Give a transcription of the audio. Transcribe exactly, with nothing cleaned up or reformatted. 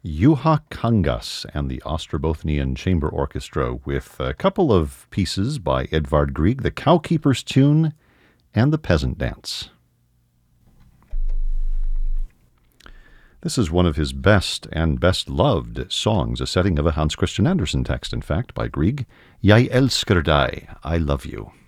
Juha Kangas and the Ostrobothnian Chamber Orchestra with a couple of pieces by Edvard Grieg, the Cowkeeper's Tune and the Peasant Dance. This is one of his best and best-loved songs, a setting of a Hans Christian Andersen text, in fact, by Grieg. Jeg elsker deg, I love you.